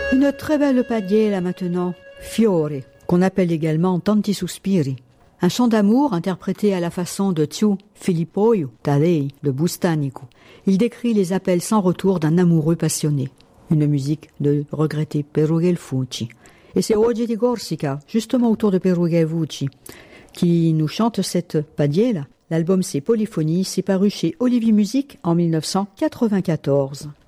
Une très belle padiella maintenant, Fiore, qu'on appelle également Tanti Sospiri. Un chant d'amour interprété à la façon de Tiu Filippoiu Tadei de Bustanico. Il décrit les appels sans retour d'un amoureux passionné. Une musique de regretté Perugel Fucci. Et c'est Oggi di Corsica, justement autour de Perugel Fucci, qui nous chante cette padiella. L'album c'est Polyphonie, c'est paru chez Olivier Musique en 1994.